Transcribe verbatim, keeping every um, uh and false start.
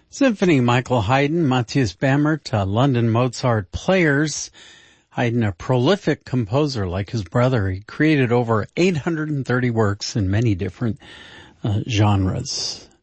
Symphony, Michael Haydn, Matthias Bamert, uh, London Mozart players. Haydn, a prolific composer like his brother. He created over eight hundred thirty works in many different uh, genres.